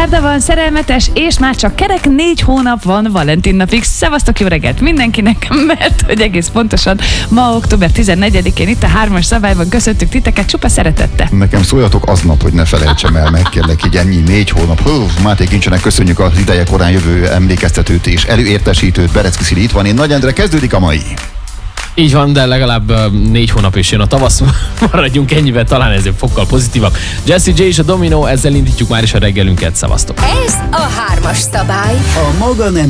Szerda van, szerelmetes, és már csak kerek 4 hónap van Valentin napig. Szevasztok, jó reggelt mindenkinek, mert hogy egész pontosan ma október 14-én itt a 3-as szabályban köszöntük titeket csupa szeretettel. Nekem szóljatok aznap, hogy ne felejtsem el, megkérlek, így ennyi 4 hónap. Máté Kincsenek köszönjük az ideje korán jövő emlékeztetőt és előértesítőt. Berecki Szili itt van, én Nagy Endre, kezdődik a mai. Így van, de legalább 4 hónap is jön a tavasz, maradjunk ennyivel, talán ezért fokkal pozitívak. Jessie J és a Domino, ezzel indítjuk már is a reggelünket, szevasztok! Ez a 3-as szabály. A maga nemű